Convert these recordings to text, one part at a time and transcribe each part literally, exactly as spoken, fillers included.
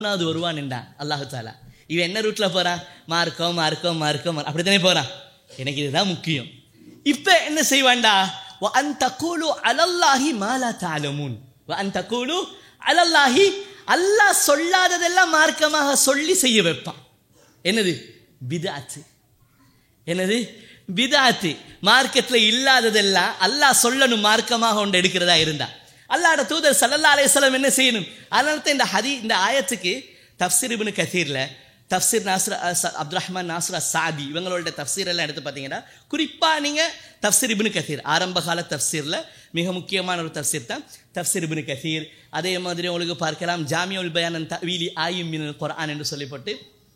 அது வருவான் என்றான் அல்லாஹு தாலா. இவன் என்ன ரூட்ல போறான்? மார்க்கம் மார்க்கம் மார்க்கம் அப்படித்தானே போறான். எனக்கு இதுதான் முக்கியம். இப்ப என்ன செய்வான்டா? வஅன் தகூலு அலல்லாஹி மா லா தஅலமூன். வஅன் தகூலு அலல்லாஹி, அல்லாஹ் சொல்லாததெல்லாம் மார்க்கமாக சொல்லி செய்ய வைப்பான். என்னது? பித்அத். என்னது? பித்அத். மார்க்கத்துல இல்லாததெல்லாம் அல்லாஹ் சொல்லணும் மார்க்கமாக ஒன்று எடுக்கிறதா இருந்தா அல்லாஹ்வுடைய தூதர் ஸல்லல்லாஹு அலைஹி வஸல்லம் என்ன செய்யணும்? அதனால தான் இந்த ஹதீ இந்த ஆயத்துக்கு தஃப்சீர் இப்னு கதீர்ல தஃப்சீர் நாஸ்ர் அப்துல் ரஹ்மான் நாஸ்ர் அஸ்ஸாதி இவங்களோட தஃப்சீர் எல்லாம் எடுத்து பார்த்தீங்கன்னா குறிப்பாக நீங்கள் தஃப்சீர் இப்னு கதீர் ஆரம்ப கால தஃப்சீரில் மிக முக்கியமான ஒரு தஃப்சீர் தான் தஃப்சீர் இப்னு கதீர். அதே மாதிரி உங்களுக்கு பார்க்கலாம் ஜாமியுல் பயான் தஅவீலி ஆயிம் மினல் குர்ஆன் என்று சொல்லப்பட்டு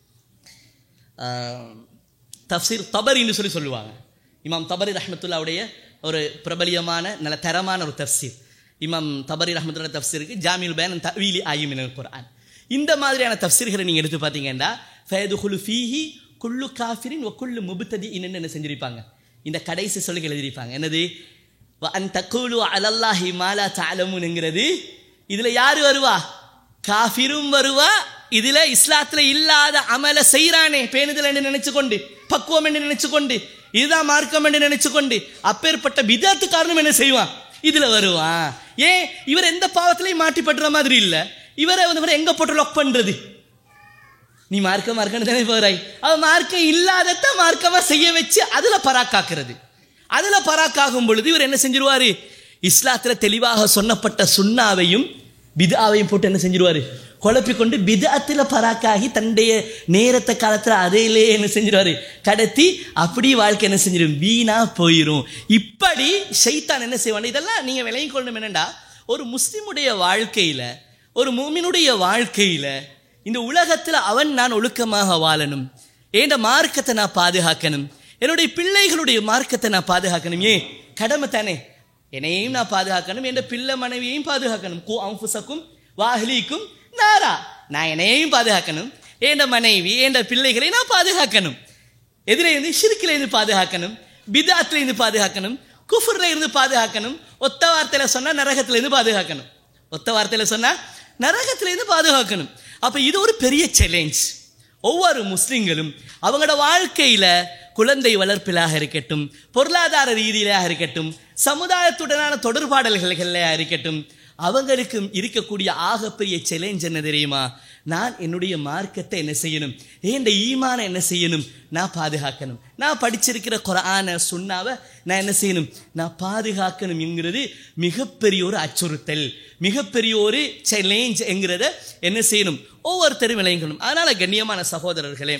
தஃப்சீர் தபரின்னு சொல்லி சொல்லுவாங்க. இமாம் தபரி ரஹ்மத்துல்லாவுடைய ஒரு பிரபலியமான நல்ல தரமான ஒரு தஃப்சீர். இமாம் தபரி ரஹ்மத்துல்லாஹி தஃப்சீருக்கு ஜாமியுல் பயான் தஅவீலி ஆயிம் மினல் குர்ஆன். இந்த மாதிரியான தஃப்சீர்களை நீங்கள் எடுத்து பார்த்தீங்கன்னா ஃபயதுகுலு ஃபீஹி குல்லு காஃபிரின் வ குல்லு முப்ததிஇன் என்ன செஞ்சிருப்பாங்க? இந்த கடைசி சொல்லுக்கு எழுதியிருப்பாங்க. என்னது? வஅன் தகூலு அலல்லாஹி மா லா தஅலமூன்ங்கிறது இதுல யாரு வருவா? காஃபிரும் வருவா. இதுல இஸ்லாத்துல இல்லாத அமல செய்யறானே பேணுதல் என்று நினைச்சு கொண்டு, பக்குவம் என்று நினைச்சு கொண்டு, இதுதான் மார்க்கம் என்று நினைச்சு கொண்டு அப்பேற்பட்ட பிதஅத்து காரணம் என்ன செய்வான்? இதுல வருவான். ஏன்? இவர் எந்த பாவத்திலையும் மாட்டிப்படுற மாதிரி இல்லை. இவரை வந்து எங்க போட்டு லாக் பண்றது? நீ மார்க்க மார்க்கன்னு தானே போறாய். அவ மார்க்கம் இல்லாதத மார்க்கமா செய்ய வச்சு அதுல பராக்காக்குறது. அதுல பராக்காகும் பொழுது இவர் என்ன செஞ்சிருவாரு? இஸ்லாத்துல தெளிவாக சொன்னப்பட்ட சுன்னாவையும் பித்ஆவையும் போட்டு என்ன செஞ்சிருவாரு? குழப்பிக்கொண்டு பித்அத்துல பராக்காகி தன்னுடைய நேரத்தை காலத்துல அதையிலே என்ன செஞ்சிருவாரு? கடத்தி அப்படி வாழ்க்கை என்ன செஞ்சிடும்? வீணா போயிரும். இப்படி ஷைத்தான் என்ன செய்வான்? இதெல்லாம் நீங்க விளங்கிக் கொள்ளணும். என்னண்டா, ஒரு முஸ்லிமுடைய வாழ்க்கையில, ஒரு மூமினுடைய வாழ்க்கையில இந்த உலகத்துல அவன் நான் ஒழுக்கமாக வாழணும், என் மார்க்கத்தை நான் பாதுகாக்கணும், என்னுடைய பிள்ளைகளுடைய மார்க்கத்தை நான் பாதுகாக்கணும். ஏன்? கடமை தானே. என்னையும் நான் பாதுகாக்கணும், என் பிள்ளை மனைவியையும் பாதுகாக்கணும். கு அன்ஃபுஸக்கும் வஅஹ்லீக்கும் நாரா. நான் என்னையும் பாதுகாக்கணும், என் மனைவி என் பிள்ளைகளை நான் பாதுகாக்கணும். எதிரே இருந்து ஷிர்கில இருந்து பாதுகாக்கணும், பித்அத்ல இருந்து பாதுகாக்கணும், குஃப்ர்ல இருந்து பாதுகாக்கணும். ஒத்த வார்த்தையில சொன்னா நரகத்துல இருந்து பாதுகாக்கணும். ஒத்த வார்த்தையில சொன்னா நரகத்துல இருந்து பாதுகாக்கணும். அப்ப இது ஒரு பெரிய சேலஞ்ச். ஒவ்வொரு முஸ்லிம்களும் அவங்களோட வாழ்க்கையில குழந்தை வளர்ப்பிலாக இருக்கட்டும், பொருளாதார ரீதியிலாக இருக்கட்டும், சமுதாயத்துடனான தொடர்பாடல்களாக இருக்கட்டும், அவங்களுக்கு இருக்கக்கூடிய ஆகப்பெரிய சேலஞ்ச் என்ன தெரியுமா? நான் என்னுடைய மார்க்கத்தை என்ன செய்யணும், என் ஈமான என்ன செய்யணும், நான் பாதுகாக்கணும். நான் படிச்சிருக்கிற குர்ஆன சுன்னாவை நான் என்ன செய்யணும், நான் பாதுகாக்கணும் என்கிறது மிகப்பெரிய ஒரு அச்சுறுத்தல், மிகப்பெரிய ஒரு சேலஞ்ச் என்கிறத என்ன செய்யணும், ஒவ்வொருத்தரும் விளங்கணும். அதனால கண்ணியமான சகோதரர்களே,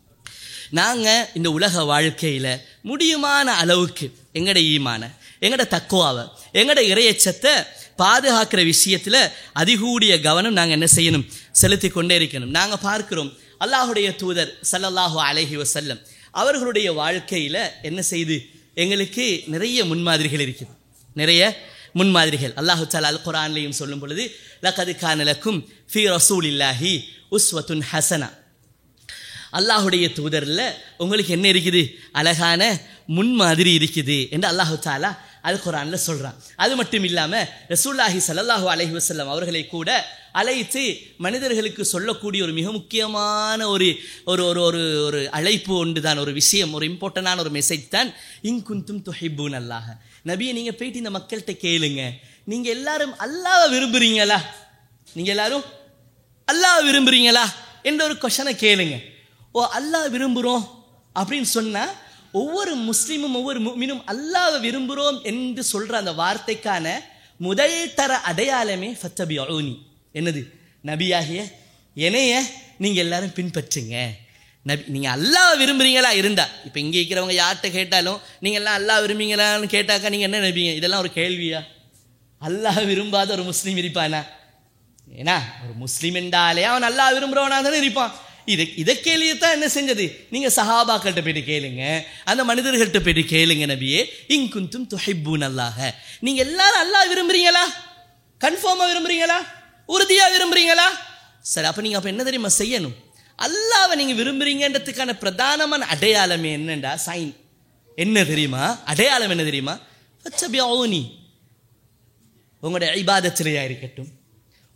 நாங்கள் இந்த உலக வாழ்க்கையில் முடியுமான அளவுக்கு எங்கட ஈமான, எங்கட தக்குவாவை, எங்கட இறையச்சத்தை பாதுகாக்கிற விஷயத்தில் அதிகூடிய கவனம் நாங்கள் என்ன செய்யணும், செலுத்தி கொண்டே இருக்கணும். நாங்கள் பார்க்கிறோம் அல்லாஹுடைய தூதர் ஸல்லல்லாஹு அலைஹி வஸல்லம் அவர்களுடைய வாழ்க்கையில் என்ன செய்து எங்களுக்கு நிறைய முன்மாதிரிகள் இருக்குது. நிறைய முன்மாதிரிகள் அல்லாஹு தஆலா அல் குர்ஆன்லையும் சொல்லும் பொழுது லகத் கான லக்கும் ஃபீ ரசூலில்லாஹி உஸ்வத்துன் ஹஸனா. அல்லாஹுடைய தூதரில் உங்களுக்கு என்ன இருக்குது? அழகான முன்மாதிரி இருக்குது என்று அல்லாஹு தஆலா அல் குர்ஆன்ல சொல்றான். அது மட்டும் இல்லாமல் ரசூலுல்லாஹி ஸல்லல்லாஹு அலைஹி வஸல்லம் அவர்களை கூட அழைத்து மனிதர்களுக்கு சொல்லக்கூடிய ஒரு மிக முக்கியமான ஒரு ஒரு ஒரு ஒரு அழைப்பு ஒன்று தான், ஒரு விஷயம், ஒரு இம்பார்ட்டண்டான ஒரு மெசேஜ் தான், இன் குன்தும் துஹிப்பூன் அல்லாஹ. நபியை நீங்கள் போயிட்டு இந்த மக்கள்கிட்ட கேளுங்க, நீங்கள் எல்லாரும் அல்லாஹ்வை விரும்புறீங்களா, நீங்கள் எல்லாரும் அல்லாஹ்வை விரும்புறீங்களா என்ற ஒரு கொஸ்டனை கேளுங்க. ஓ அல்லாஹ் விரும்புகிறோம் அப்படின்னு சொன்னால் ஒவ்வொரு முஸ்லீமும் ஒவ்வொரு முஃமினும் அல்லாஹ்வை விரும்புகிறோம் என்று சொல்கிற அந்த வார்த்தைக்கான முதல் தர அடையாளமே ஃபத்தபிஊனி. என்னது? நபியாகிய என்னைய நீங்கள் எல்லாரும் பின்பற்றுங்க. நபி நீங்கள் அல்லாஹ்வை விரும்புகிறீங்களா இருந்தா, இப்போ இங்கே இருக்கிறவங்க யார்கிட்ட கேட்டாலும் நீங்கள் எல்லாம் அல்லாஹ் விரும்புகிறீங்களான்னு கேட்டாக்கா நீங்கள் என்ன நபிங்க? இதெல்லாம் ஒரு கேள்வியா? அல்லாஹ் விரும்பாத ஒரு முஸ்லீம் இருப்பானா? ஏன்னா ஒரு முஸ்லீம் என்றாலே அவன் அல்லாஹ் விரும்புகிறவனா தானே இருப்பான். இதை இதை கேள்வியத்தான் என்ன செஞ்சது, நீங்கள் சஹாபாக்கள்கிட்ட போய்ட்டு கேளுங்க, அந்த மனிதர்கள்ட்ட போய்ட்டு கேளுங்க, நபியே இன் குன்தும் துஹிப்பூன் அல்லாஹ, நீங்கள் எல்லாரும் அல்லாஹ் விரும்புறீங்களா? கன்ஃபார்மாக விரும்புறீங்களா? உறுதியாக விரும்புறீங்களா? சரி, அப்போ நீங்கள் அப்போ என்ன தெரியுமா செய்யணும்? அல்லாஹ்வை நீங்கள் விரும்புறீங்கன்றதுக்கான பிரதானமான அடையாளமே என்னண்டா, சைன் என்ன தெரியுமா? அடையாளம் என்ன தெரியுமா? ஃபத்தபிஊனி. உங்களுடைய இபாதத்திலேயா இருக்கட்டும்,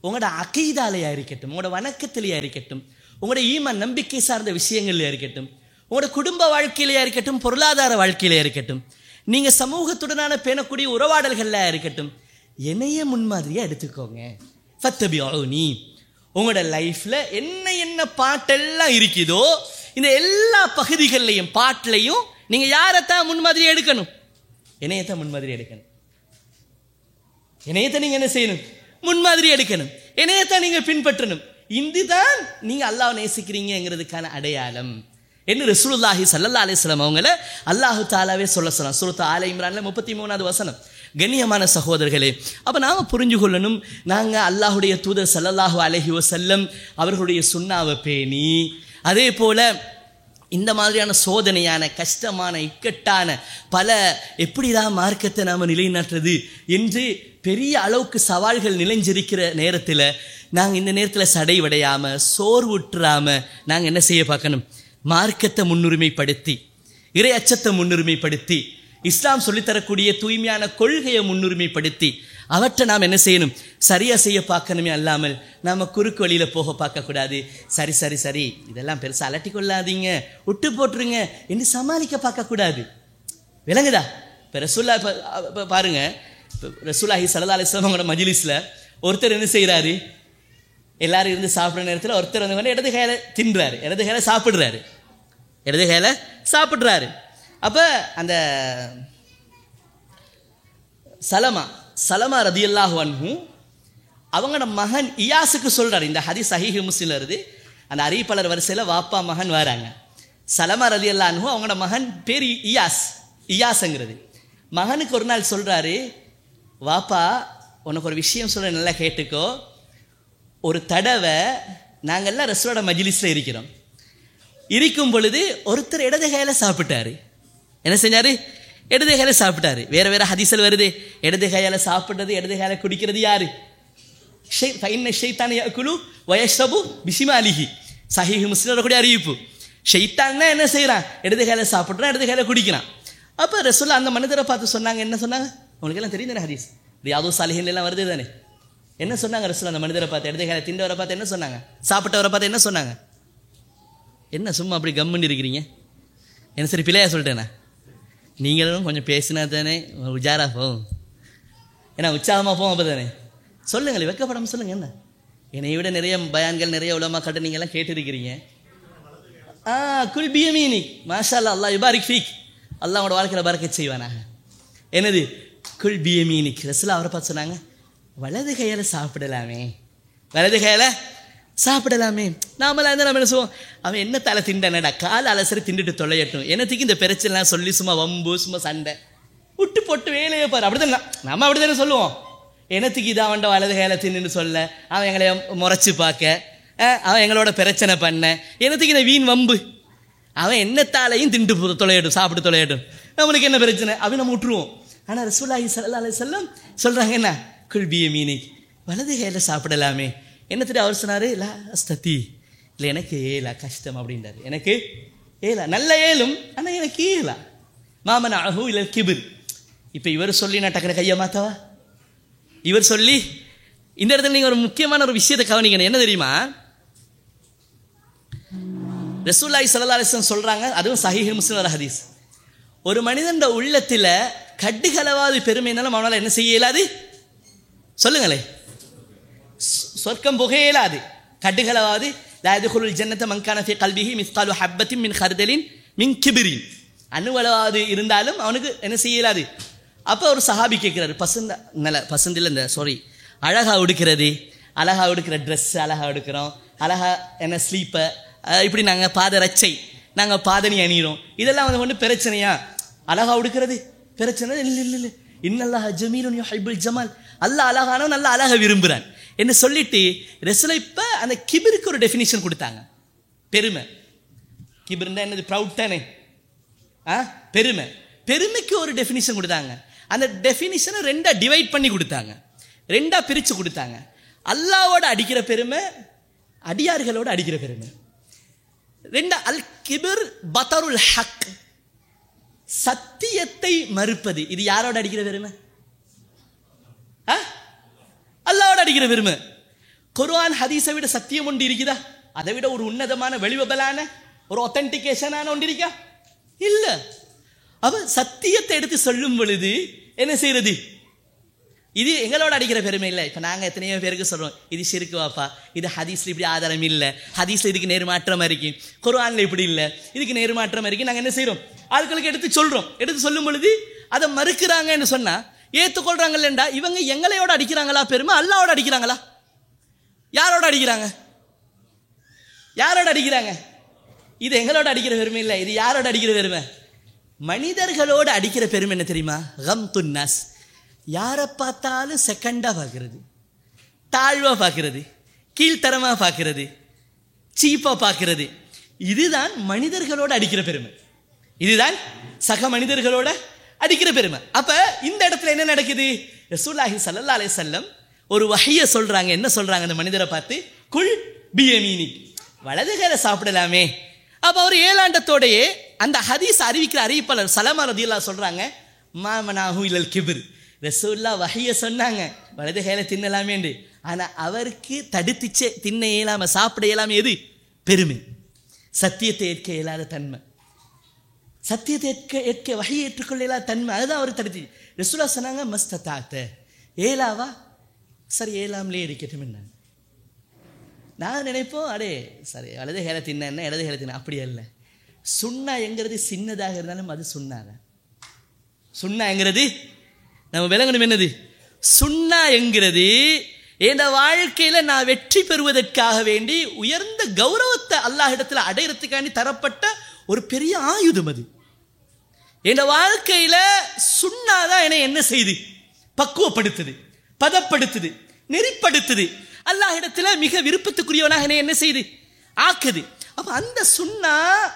உங்களோட அகீதாலையா இருக்கட்டும், உங்களோட வணக்கத்திலையா இருக்கட்டும், உங்களோட ஈமான் நம்பிக்கை சார்ந்த விஷயங்கள்லையா இருக்கட்டும், உங்களோட குடும்ப வாழ்க்கையிலையா இருக்கட்டும், பொருளாதார வாழ்க்கையிலையா இருக்கட்டும், நீங்க சமூகத்துடனான பேணக்கூடிய உறவாடல்கள்ல இருக்கட்டும், என்னைய முன்மாதிரியா எடுத்துக்கோங்க. ஃபத்தபிஊனி. உங்களோட லைஃப்ல என்ன என்ன பாட்டெல்லாம் இருக்குதோ இந்த எல்லா பகுதிகள்லையும் பாட்டிலையும் நீங்க யாரைத்தான் முன்மாதிரி எடுக்கணும்? என்னையத்தான் முன்மாதிரி எடுக்கணும். என்னையத்தான் நீங்க என்ன செய்யணும்? முன்மாதிரி எடுக்கணும். என்னையத்தான் நீங்க பின்பற்றணும். இதுதான் நீங்க அல்லாஹ்வை நேசிக்கிறீங்கிறதுக்கான அடையாளம் என்று ரசூலுல்லாஹி ஸல்லல்லாஹு அலைஹி வஸல்லம் அவங்கள அல்லாஹு தாலாவே சொல்ல சொன்னான். சூரத்து ஆல இம்ரான்ல முப்பத்தி மூணாவது வசனம். கண்ணியமான சகோதரர்களே, அப்ப நாம புரிஞ்சு கொள்ளணும், நாங்க அல்லாஹுடைய தூதர் ஸல்லல்லாஹு அலைஹி வஸல்லம் அவர்களுடைய சுன்னாவை பேணி, அதே போல இந்த மாதிரியான சோதனையான கஷ்டமான இக்கட்டான பல எப்படிதான் மார்க்கத்தை நாம நிலைநாட்டுறது என்று பெரிய அளவுக்கு சவால்கள் நிலைஞ்சிருக்கிற நேரத்தில் நாங்கள் இந்த நேரத்தில் சடைவடையாம சோர்வுற்றாம நாங்கள் என்ன செய்ய பார்க்கணும்? மார்க்கத்தை முன்னுரிமைப்படுத்தி, இறை அச்சத்தை முன்னுரிமைப்படுத்தி, இஸ்லாம் சொல்லித்தரக்கூடிய தூய்மையான கொள்கையை முன்னுரிமைப்படுத்தி அவற்றை நாம் என்ன செய்யணும்? சரியா செய்ய பார்க்கணுமே அல்லாமல் நாம குறுக்கு வழியில போக பார்க்கக்கூடாது. சரி சரி சரி இதெல்லாம் பெருசா அலட்டி கொள்ளாதீங்க, விட்டு போட்டுருங்க என்று சமாளிக்க பார்க்கக்கூடாது. விளங்குதா? இப்போ ரசூல்லா பாருங்க, ரசூலுல்லாஹி ஸல்லல்லாஹு அலைஹி வஸல்லம் மஜ்லிஸ்ல ஒருத்தர் என்ன செய்யறாரு? எல்லாரும் இருந்து சாப்பிட்ற நேரத்தில் ஒருத்தர் வந்து இடது கையில தின்றாரு, இடது கையில சாப்பிடுறாரு, இடது கையில சாப்பிடுறாரு. அப்ப அந்த சலமா சலமா ரதியல்லாஹு அன்ஹு அவங்களோட மகன் இயாஸுக்கு சொல்றாரு. இந்த ஹதீஸ் சஹீஹ் முஸ்லிம்ல இருந்து அந்த அறிவிப்பாளர் வரிசையில் வாப்பா மகன் வராங்க. சலமா ரதியல்லாஹு அன்ஹு அவங்களோட மகன் பேர் இயாஸ், இயாஸ்ங்கிறது. மகனுக்கு ஒரு நாள் சொல்றாரு, வாப்பா உனக்கு ஒரு விஷயம் சொல்ல, நல்லா கேட்டுக்கோ. ஒரு தடவை நாங்கள்லாம் ரசூலோட மஜ்லிஸ்ல இருக்கிறோம், இருக்கும் பொழுது ஒருத்தர் இடது கையில சாப்பிட்டாரு. என்ன செஞ்சாரு? இடது கையில சாப்பிட்டாரு. வேற வேற ஹதீஸில் வருது, இடது கையால சாப்பிடுறது இடது கையால குடிக்கிறது யாரு? ஷைத்தான் யஅகுலு வயஷ்ரபு பிஷிமாலிஹி. சஹீஹ் முஸ்லிம்ல கூட அறிவிப்பு. ஷைத்தான் என்ன செய்யறான்? இடது கையில சாப்பிட்றான், இடது கையில குடிக்கிறான். அப்ப ரசூலுல்லாஹ் அந்த மனிதரை பார்த்து சொன்னாங்க. என்ன சொன்னாங்க? உங்களுக்கு எல்லாம் தெரியும் தானே, ஹதீஸ் ரியாதுஸ் சாலிஹீன் எல்லாம் வருது தானே. என்ன சொன்னாங்க ரசூலுல்லாஹ் அந்த மனிதரை பார்த்து? இடது கையில திண்டவரை பார்த்து என்ன சொன்னாங்க? சாப்பிட்டவரை பார்த்து என்ன சொன்னாங்க? என்ன சும்மா அப்படி கம்முன்னு இருக்கிறீங்க? என்ன சரி பிள்ளையா சொல்லிட்டேண்ணா? நீங்களும் கொஞ்சம் பேசினா தானே உஜாரா போகும், ஏன்னா உற்சாகமாக போகும். அப்போ தானே சொல்லுங்கள், வெக்கப்படாமல் சொல்லுங்கள். என்ன என்னை விட நிறைய பயான்கள் நிறைய உலமாக்கட்ட நீங்கள்லாம் கேட்டிருக்கிறீங்க. ஆ குல் பியமீனிக் மாஷா அல்லாஹ், அல்லாஹ் யுபாரிக் ஃபீக், அல்லாஹ் உங்களோட வாழ்க்கையில் பரக்கத் செய்வானாக. என்னது குல் பியமீனிக்? ரசூலுல்லாஹ் அவரை பார்த்து சொன்னாங்க, வலது கையால் சாப்பிடலாமே, வலது கையால் சாப்பிடலாமே. நாமெல்லாம் இருந்தால் நம்ம என்ன சொல்லுவோம்? அவன் என்ன தலை திண்டனடா, கால் அலசரி திண்டுட்டு தொலையட்டும், என்னத்துக்கு இந்த பிரச்சனைலாம் சொல்லி சும்மா வம்பு சும்மா சண்டை விட்டு போட்டு வேலையை பாரு. அப்படிதான் நம்ம அப்படி தானே சொல்லுவோம். என்னத்துக்கு இதை அவன்ட வலது கையில தின்னு சொல்ல, அவன் எங்களை முறைச்சு பார்க்க, அவன் எங்களோட பிரச்சனை பண்ண, என்னத்துக்கு இந்த வீண் வம்பு? அவன் என்னத்தாலையும் திண்டு தொலையட்டும், சாப்பிட்டு தொலையட்டும், நம்மளுக்கு என்ன பிரச்சனை அப்படின்னு நம்ம விட்டுருவோம். ஆனால் ரசூலுல்லாஹி ஸல்லல்லாஹு அலைஹி வஸல்லம் சொல்றாங்க என்ன? குல் பியமீனிக், வலது கையில சாப்பிடலாமே. என்னத்துட்டு அவர் சொன்னாரு? லா அஸ்ததி, இல்லை எனக்கு ஏலா, கஷ்டம் அப்படின்றாரு. எனக்கு ஏலா, நல்ல ஏலும், ஆனால் எனக்கு ஏலா. மாமன் அஹூ இல்லை கிபிர். இப்போ இவர் சொல்லி நான் டக்குனு கையை மாத்தவா? இவர் சொல்லி இந்த இடத்துல நீங்கள் ஒரு முக்கியமான ஒரு விஷயத்தை கவனிக்கணும். என்ன தெரியுமா? ரசூலுல்லாஹி ஸல்லல்லாஹு அலைஹி வஸல்லம் சொல்றாங்க, அதுவும் சஹீஹ் முஸ்லிம் ஒரு ஹதீஸ், ஒரு மனிதன் உள்ளத்தில் கட்டுகளவாது பெருமை இருந்தாலும் அவனால் என்ன செய்ய இயலாது? சொல்லுங்களே, சொர்க்கம் புக இயலாது. கட்டுகளவாது லா யதுகுலுல் ஜன்னத மன் கான ஃபீ கல்பிஹி மிஸ்காலு ஹப்பத்தின் மின் ஹர்தலின் மின் கிபிரின், அணுவளவாது இருந்தாலும் அவனுக்கு என்ன செய்ய இயலாது. அப்போ ஒரு சஹாபி கேட்கிறாரு, பசந்த நல்ல பசந்தில் இந்த சாரி அழகா உடுக்கிறது, அழகா உடுக்கிற ட்ரெஸ் அழகா எடுக்கிறோம், அழகா என்ன ஸ்லீப்பை இப்படி நாங்கள் பாத ரச்சை நாங்கள் பாதணி அணிகிறோம், இதெல்லாம் வந்து ஒன்று பிரச்சனையா? அழகா உடுக்கிறது பிரச்சனை இல்லை இல்லை இல்லை. இன்னல்லாஹ் ஜமீலுன் யுஹிப்புல் ஜமால், அல்லாஹ் அழகானவன், நல்லா அழகா விரும்புகிறான் என்று சொல்லிட்டு ரசூலுல்லாஹ் இப்போ அந்த கிபிருக்கு ஒரு டெஃபினிஷன் கொடுத்தாங்க. பெருமை, கிபிர்னா என்னது? ப்ரவுட் தானே. ஆ பெருமை, பெருமைக்கு ஒரு டெஃபினிஷன் கொடுத்தாங்க. அந்த டெஃபினிஷனை ரெண்டா டிவைட் பண்ணி கொடுத்தாங்க, ரெண்டா பிரித்து கொடுத்தாங்க. அல்லாவோட அடிக்கிற பெருமை, அடியார்களோட அடிக்கிற பெருமை. ரெண்டா அல் கிபிர் பதருல் ஹக், சத்தியத்தை மறுப்பது. இது யாரோட அடிக்கிற பெருமை? அல்லாவோட அடிக்கிற பெருமை. குர்ஆன் ஹதீஸை விட சத்தியம் ஒன்று இருக்குதா? அதை விட ஒரு உன்னதமான வெளிவபலான ஒரு ஒத்தன்டிகேஷனான ஒன்று இருக்கா? இல்ல. அவ சத்தியத்தை எடுத்து சொல்லும் பொழுது என்ன செய்யறது? இது எங்களோட அடிக்கிற பெருமை இல்லை. இப்போ நாங்கள் எத்தனையோ பேருக்கு சொல்கிறோம், இது ஷிர்க் வாப்பா, இது ஹதீஸில் இப்படி ஆதாரம் இல்லை, ஹதீஸில் இதுக்கு நேர்மாற்றமாக இருக்கு, குர்ஆனில் இப்படி இல்லை, இதுக்கு நேர்மாற்றமாக இருக்கு. நாங்கள் என்ன செய்கிறோம்? ஆட்களுக்கு எடுத்து சொல்கிறோம். எடுத்து சொல்லும் பொழுது அதை மறுக்கிறாங்கன்னு சொன்னால் ஏற்றுக்கொள்கிறாங்கல்லண்டா இவங்க எங்களையோட அடிக்கிறாங்களா பெருமை, அல்லாவோட அடிக்கிறாங்களா? யாரோட அடிக்கிறாங்க? யாரோட அடிக்கிறாங்க? இது எங்களோட அடிக்கிற பெருமை இல்லை. இது யாரோட அடிக்கிற பெருமை? மனிதர்களோடு அடிக்கிற பெருமை என்ன தெரியுமா? கம்துன் நாஸ். யாரை பார்த்தாலும் செகண்டாக பார்க்கறது, தாழ்வாக பார்க்கறது, கீழ்த்தரமாக பார்க்கறது, சீப்பாக பார்க்கறது. இதுதான் மனிதர்களோட அடிக்கிற பெருமை. இதுதான் சக மனிதர்களோட அடிக்கிற பெருமை. அப்ப இந்த இடத்துல என்ன நடக்குது? ரசூலுல்லாஹி ஸல்லல்லாஹு அலைஹி வஸல்லம் ஒரு வஹியை சொல்றாங்க. என்ன சொல்றாங்க அந்த மனிதரை பார்த்து? குல் பியமீனி, வலது கையில சாப்பிடலாமே. அப்ப அவர் ஏழாண்டத்தோடையே அந்த ஹதீஸ் அறிவிக்கிற அறிவிப்பாளர் சலமா ரதியல்லாஹு சொல்றாங்க, மாமனாஹு இலல் கிப்ர். ரசூலுல்லாஹ் வஹியை சொன்னாங்க வலது கையில தின்னலாமேண்டு. ஆனா அவருக்கு தடுத்துச்சே தின்ன இயலாம சாப்பிட இயலாம. எது? பெருமை, சத்தியத்தை ஏற்க இயலாத தன்மை, சத்தியத்தை ஏற்க ஏற்க வஹியை ஏற்றுக்கொள்ள இயலாத தன்மை. அதுதான் அவர் தடுத்து. ரசூலுல்லாஹ் சொன்னாங்க மஸ்ததாத்த, ஏலாவா சரி ஏலாமலே இருக்கட்டும். என்ன நான் நினைப்போம், அடே சரி வலது கையில தின்ன இடது கையில தின்ன, அப்படி அல்ல. சுன்னா என்கிறது சின்னதாக இருந்தாலும் அது சுன்னாதான். சுன்னா என்கிறது நம்ம விளங்கணும். என்னது சுன்னா என்கிறது? என் வாழ்க்கையில நான் வெற்றி பெறுவதற்காக வேண்டி உயர்ந்த கௌரவத்தை அல்லாஹ் இடத்துல அடையிறதுக்காண்டி தரப்பட்ட ஒரு பெரிய ஆயுதம். அது என் வாழ்க்கையில சுன்னாதான் என்னை என்ன செய்து பக்குவப்படுத்துது, பதப்படுத்துது, நெறிப்படுத்துது. அல்லாஹ் இடத்துல மிக விருப்பத்துக்குரியவனாக என்னை என்ன செய்து ஆக்குது. அப்ப அந்த சுன்னா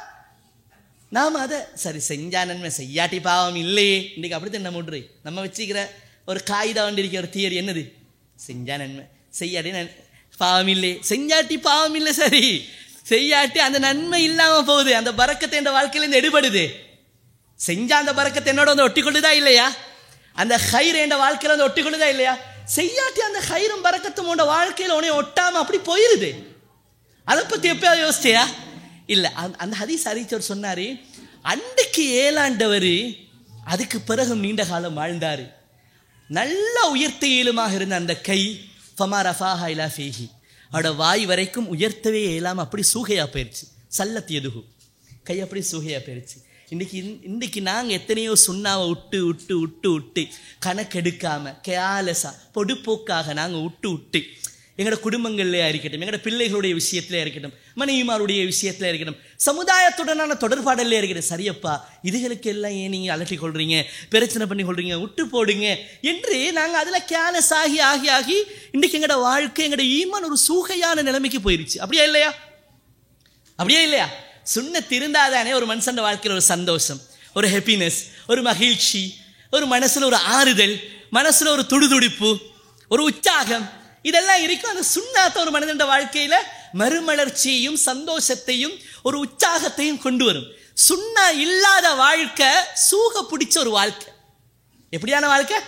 நாம் அதை சரி செஞ்சா நன்மை, செய்யாட்டி பாவம் இல்லையே. இன்றைக்கு அப்படித்தான் நம்ம விட்ரு நம்ம வச்சுக்கிற ஒரு காகிதா வண்டிருக்க ஒரு தியரி என்னது? செஞ்சா நன்மை, செய்யாட்டி நன் பாவம் இல்லை, செஞ்சாட்டி பாவம் இல்லை. சரி, செய்யாட்டி அந்த நன்மை இல்லாமல் போகுது, அந்த பரக்கத்தை என் வாழ்க்கையிலேருந்து எடுபடுது. செஞ்சா அந்த பரக்கத்தை என்னோட வந்து ஒட்டி கொள்ளுதா இல்லையா? அந்த ஹைர் என் வாழ்க்கையில வந்து ஒட்டி கொள்ளுதா இல்லையா? செய்யாட்டி அந்த ஹைரும் பரக்கத்தும் உன்னோட வாழ்க்கையில் உன்னை ஒட்டாமல் அப்படி போயிருது. அதை பற்றி எப்பயாவது யோசிச்சியா? இல்லை. அந்த ஹதீஸ் அறிவிச்சவர் சொன்னார், அன்றைக்கு ஏழாண்டவர் அதுக்கு பிறகு நீண்ட காலம் வாழ்ந்தார். நல்ல உயர்த்த இயலுமாக இருந்த அந்த கை ஃபமா ரஃபாஹா இலா ஃபீஹி, அவரோட வாய் வரைக்கும் உயர்த்தவே இயலாமல் அப்படி சூகையாக போயிடுச்சு. சல்லத் எதுகு, கை அப்படி சூகையாக போயிடுச்சு. இன்றைக்கி இன்றைக்கி நாங்கள் எத்தனையோ சுண்ணாவை விட்டு விட்டு விட்டு விட்டு கணக்கெடுக்காமல் கேலஸா பொடுப்போக்காக நாங்கள் விட்டு விட்டு எங்களோட குடும்பங்கள்லேயே இருக்கட்டும், எங்களோட பிள்ளைகளுடைய விஷயத்திலே இருக்கட்டும், மனைவிமாருடைய விஷயத்தில் இருக்கட்டும், சமுதாயத்துடனான தொடர்பாடலே இருக்கட்டும், சரியப்பா இதுகளுக்கு எல்லாம் ஏன் நீங்கள் அலட்டி கொள்றீங்க, பிரச்சனை பண்ணி கொள்றீங்க, விட்டு போடுங்க என்று நாங்கள் அதில் கேலஸ் ஆகி ஆகி ஆகி இன்றைக்கி எங்களோட வாழ்க்கை, எங்களோட ஈமான் ஒரு சூகையான நிலைமைக்கு போயிடுச்சு. அப்படியே இல்லையா? அப்படியே இல்லையா? சுன்னத் இருந்தாதானே ஒரு மனுஷன் வாழ்க்கையில் ஒரு சந்தோஷம், ஒரு ஹாப்பினஸ், ஒரு மகிழ்ச்சி, ஒரு மனசில் ஒரு ஆறுதல், மனசில் ஒரு துடிதுடிப்பு, ஒரு உற்சாகம், இதெல்லாம் இருக்கும். அந்த சுன்னாத்த ஒரு மனிதன் வாழ்க்கையில மறுமலர்ச்சியையும் சந்தோஷத்தையும் ஒரு உற்சாகத்தையும் கொண்டு வரும். சுன்னா இல்லாத வாழ்க்கை சூக பிடிச்ச ஒரு வாழ்க்கை. எப்படியான வாழ்க்கை?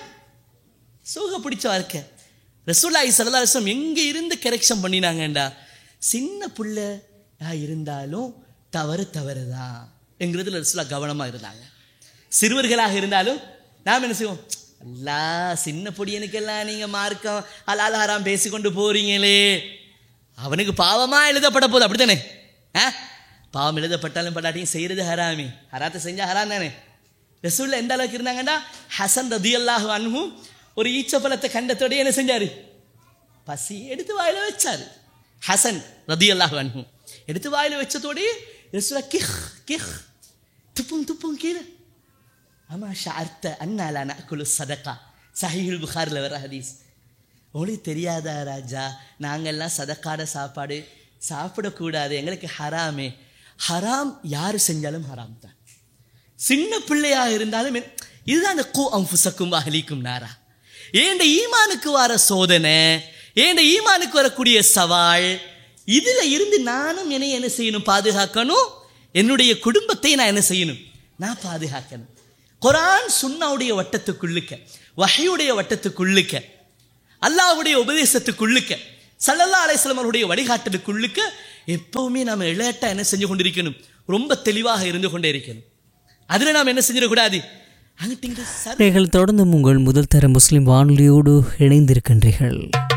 சூக பிடிச்ச வாழ்க்கை. ரசூலுல்லாஹி ஸல்லல்லாஹு அலைஹி வஸல்லம் எங்க இருந்து கரெக்ஷன் பண்ணினாங்கண்டா, சின்ன பிள்ளையா இருந்தாலும் தவறு தவறுதான் என்கிறதுல ரசூலுல்லாஹ் கவனமா இருந்தாங்க. சிறுவர்களாக இருந்தாலும் நாம் என்ன செய்வோம்? அல்லா சின்ன பொடியனுக்கெல்லாம் நீங்க மார்க்கம் அலால் ஹராம் பேசிக்கொண்டு போறீங்களே, அவனுக்கு பாவமா எழுதப்பட போகுது. அப்படித்தானே? பாவம் எழுதப்பட்டாலும் படாட்டியும் செய்யறது ஹராமி, ஹராத்தை செஞ்சா ஹராம் தானே. ரசூலுல்லாஹ் எந்த அளவுக்கு இருந்தாங்கன்னா, ஹசன் ரதியல்லாஹு அன்ஹு ஒரு ஈச்சப்பழத்தை கண்டத்தோட என்ன செஞ்சாரு? பசி எடுத்து வாயில வச்சாரு. ஹசன் ரதியல்லாஹு அன்ஹு எடுத்து வாயில வச்சதோடய ரசூலுல்லாஹ் கிஹ் கிஹ் துப்பும் துப்பும் கீழே. ஆமா ஷார்த்த அன்னாலா நஅகுலு சதகா, சஹீஹுல் புகாரில் வர ஹதீஸ். உங்களுக்கு தெரியாதா ராஜா, நாங்கள்லாம் சதக்காட சாப்பாடு சாப்பிடக்கூடாது, எங்களுக்கு ஹராமே. ஹராம் யார் செஞ்சாலும் ஹராம் தான், சின்ன பிள்ளையாக இருந்தாலும். இதுதான் அந்த கூ அன்ஃபுஸக்கும் அஹ்லீக்கும் நாரா. ஏண்ட ஈமானுக்கு வர சோதனை, ஏண்ட ஈமானுக்கு வரக்கூடிய சவால், இதுல இருந்து நானும் என்னை என்ன செய்யணும்? பாதுகாக்கணும். என்னுடைய குடும்பத்தை நான் என்ன செய்யணும்? நான் பாதுகாக்கணும். குர்ஆன் சுன்னாவுடைய வட்டத்துக்குள்ளுக்க, வஹ்யுடைய வட்டத்துக்குள்ளுக்க, அல்லாஹ்வுடைய உபதேசத்துக்குள்ளுக்க ஸல்லல்லாஹு அலைஹி வஸல்லம் அவருடைய வழிகாட்டலுக்குள்ளுக்கு எப்பவுமே நாம் இளையட்டா என்ன செஞ்சு கொண்டிருக்கணும், ரொம்ப தெளிவாக இருந்து கொண்டே இருக்கணும். அதில் நாம் என்ன செஞ்சிடக்கூடாது. நீங்கள் தொடர்ந்து உங்கள் முதல் தர முஸ்லிம் வானொலியோடு இணைந்திருக்கின்றீர்கள்.